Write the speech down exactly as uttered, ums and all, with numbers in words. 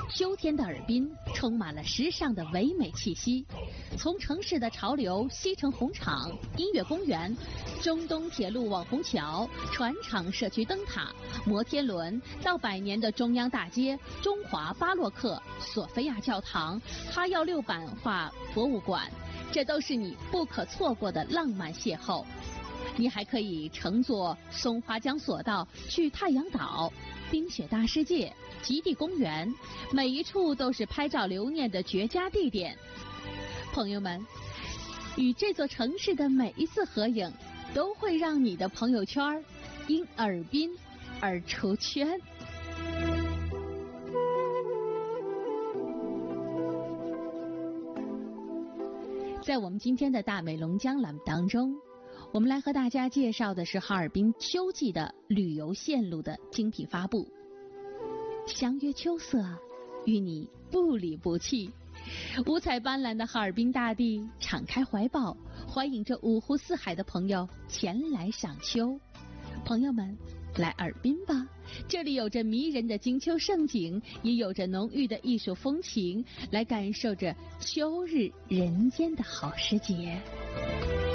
秋天的尔滨充满了时尚的唯美气息，从城市的潮流西城红场、音乐公园、中东铁路网红桥、船厂社区灯塔、摩天轮，到百年的中央大街、中华巴洛克、索菲亚教堂、哈药六版画博物馆，这都是你不可错过的浪漫邂逅。你还可以乘坐松花江索道去太阳岛、冰雪大世界、极地公园，每一处都是拍照留念的绝佳地点。朋友们，与这座城市的每一次合影，都会让你的朋友圈因尔滨而出圈。在我们今天的大美龙江栏目当中，我们来和大家介绍的是哈尔滨秋季的旅游线路的精品发布。相约秋色，与你不离不弃。五彩斑斓的哈尔滨大地敞开怀抱，欢迎着五湖四海的朋友前来赏秋。朋友们，来尔滨吧，这里有着迷人的金秋盛景，也有着浓郁的艺术风情，来感受着秋日人间的好时节。